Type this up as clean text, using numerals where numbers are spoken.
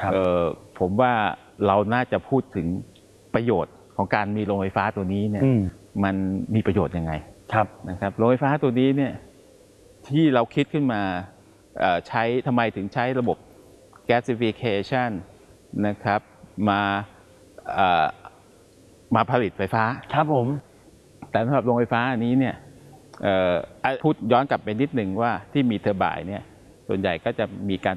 ผมว่าเราน่าจะพูดถึงประโยชน์ของการมีโรงไฟฟ้าตัวนี้เนี่ยมันมีประโยชน์ยังไงนะครับโรงไฟฟ้าตัวนี้เนี่ยที่เราคิดขึ้นมาทำไมถึงใช้ระบบ gasification นะครับมาผลิตไฟฟ้าครับผมแต่สำหรับโรงไฟฟ้าอันนี้เนี่ยพูดย้อนกลับไปนิดหนึ่งว่าที่มีเทอร์ไบน์เนี่ยส่วนใหญ่ก็จะมีการ